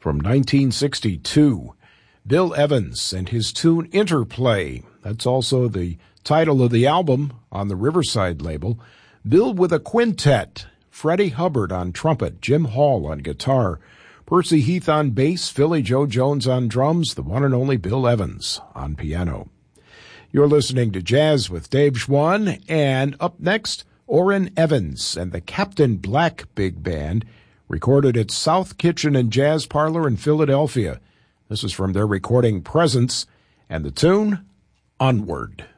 from 1962. Bill Evans and his tune Interplay. That's also the title of the album on the Riverside label. Bill with a quintet. Freddie Hubbard on trumpet, Jim Hall on guitar, Percy Heath on bass, Philly Joe Jones on drums, the one and only Bill Evans on piano. You're listening to Jazz with Dave Schwann, and up next, Orrin Evans and the Captain Black Big Band, recorded at South Kitchen and Jazz Parlor in Philadelphia. This is from their recording Presence, and the tune, Onward.